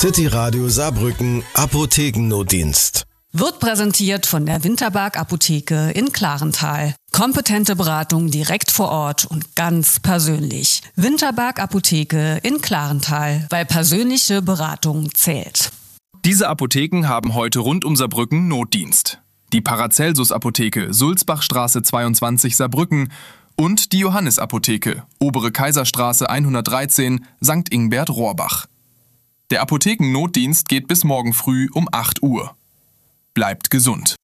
City Radio Saarbrücken Apothekennotdienst. Wird präsentiert von der Winterberg Apotheke in Klarental. Kompetente Beratung direkt vor Ort und ganz persönlich. Winterberg Apotheke in Klarental, weil persönliche Beratung zählt. Diese Apotheken haben heute rund um Saarbrücken Notdienst. Die Paracelsus-Apotheke, Sulzbachstraße 22 Saarbrücken und die Johannes-Apotheke, Obere Kaiserstraße 113, St. Ingbert-Rohrbach. Der Apothekennotdienst geht bis morgen früh um 8 Uhr. Bleibt gesund.